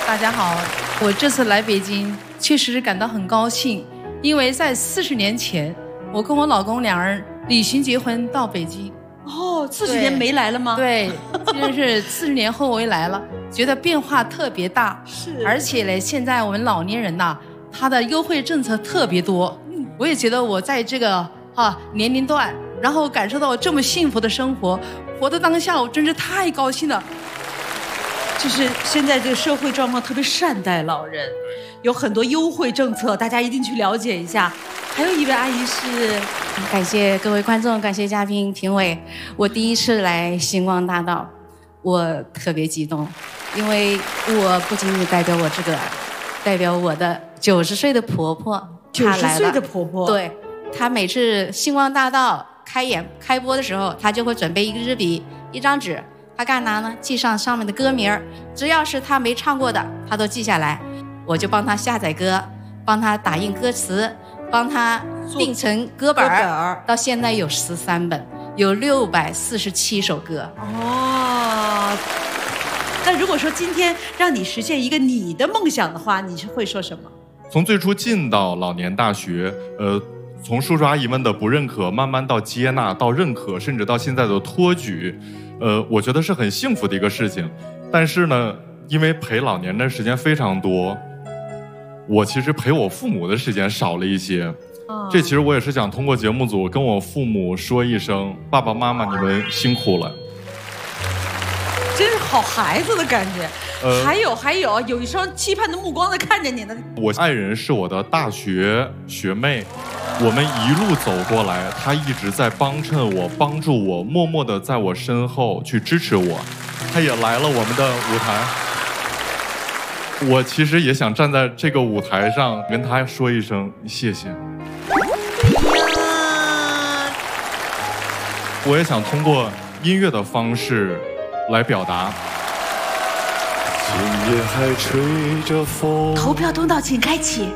大家好，我这次来北京确实感到很高兴，因为在40年前，我跟我老公两人旅行结婚到北京。 哦，40年没来了吗？ 对，就是40年后我也来了，觉得变化特别大。 是， 而且呢，现在我们老年人呐，他的优惠政策特别多。我也觉得我在这个年龄段，然后感受到这么幸福的生活，活在当下，我真是太高兴了。 就是现在这个社会状况特别善待老人，有很多优惠政策，大家一定去了解一下。还有一位阿姨是， 感谢各位观众，感谢嘉宾评委。我第一次来星光大道，我特别激动，因为我不仅仅代表我这个，代表我的90岁的婆婆。 90岁的婆婆， 对，她每次星光大道开播的时候，她就会准备一个支笔、一张纸，她干嘛呢？记上面的歌名，只要是她没唱过的，她都记下来。我就帮她下载歌，帮她打印歌词，帮她定成歌本儿。到现在有13本，有647首歌。 哦，那如果说今天让你实现一个你的梦想的话，你是会说什么？ 从最初进到老年大学，从叔叔阿姨们的不认可，慢慢到接纳，到认可，甚至到现在的托举，我觉得是很幸福的一个事情。但是呢，因为陪老年的时间非常多，我其实陪我父母的时间少了一些。这其实我也是想通过节目组跟我父母说一声，爸爸妈妈你们辛苦了。 真是好孩子的感觉。还有一双期盼的目光在看着你呢。 我爱人是我的大学学妹，我们一路走过来，她一直在帮衬我，帮助我，默默的在我身后去支持我。她也来了我们的舞台，我其实也想站在这个舞台上跟她说一声谢谢。我也想通过音乐的方式来表达。 投票通道请开启。